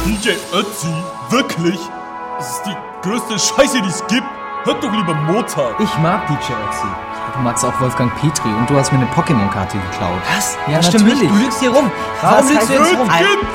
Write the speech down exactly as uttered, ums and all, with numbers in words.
D J Ötzi? Wirklich? Das ist die größte Scheiße, die es gibt. Hört doch lieber Mozart. Ich mag D J Ötzi. Du magst auch Wolfgang Petri und du hast mir eine Pokémon-Karte geklaut. Was? Ja, das stimmt natürlich. nicht. Du lügst hier rum. Warum Was lügst du heißt jetzt rum? Kind?